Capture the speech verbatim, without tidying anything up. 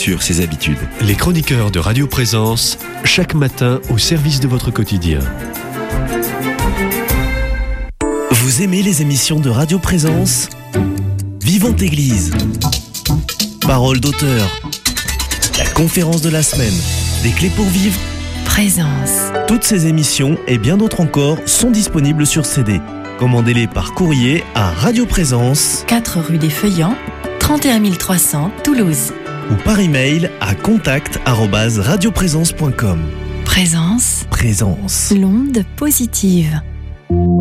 sur ses habitudes. Les chroniqueurs de Radio Présence, chaque matin au service de votre quotidien. Vous aimez les émissions de Radio Présence ? Vivante Église, Parole d'auteur, la conférence de la semaine, des clés pour vivre, Présence. Toutes ces émissions et bien d'autres encore sont disponibles sur C D. Commandez-les par courrier à Radio Présence, quatre rue des Feuillants, trente et un mille trois cents, Toulouse. ou par email à contact arobase radioprésence point com. Présence. Présence. L'onde positive.